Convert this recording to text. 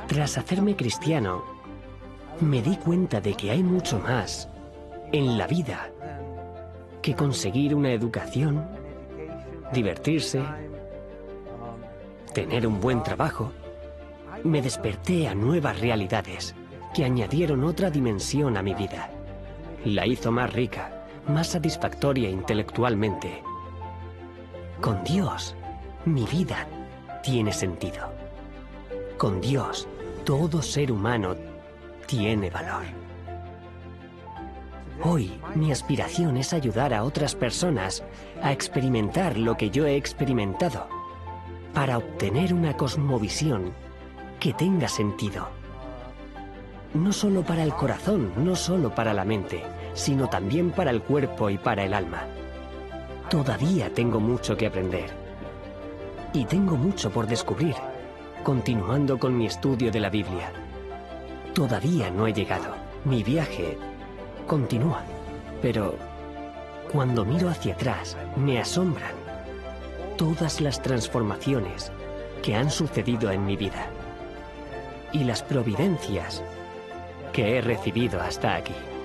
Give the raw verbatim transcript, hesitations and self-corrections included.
Tras hacerme cristiano, me di cuenta de que hay mucho más en la vida que conseguir una educación, divertirse, tener un buen trabajo. Me desperté a nuevas realidades que añadieron otra dimensión a mi vida. La hizo más rica, más satisfactoria intelectualmente. Con Dios, mi vida tiene sentido. Con Dios, todo ser humano tiene valor. Hoy, mi aspiración es ayudar a otras personas a experimentar lo que yo he experimentado, para obtener una cosmovisión que tenga sentido. No solo para el corazón, no solo para la mente, sino también para el cuerpo y para el alma. Todavía tengo mucho que aprender. Y tengo mucho por descubrir, continuando con mi estudio de la Biblia. Todavía no he llegado. Mi viaje continúa. Pero cuando miro hacia atrás, me asombran todas las transformaciones que han sucedido en mi vida y las providencias que he recibido hasta aquí.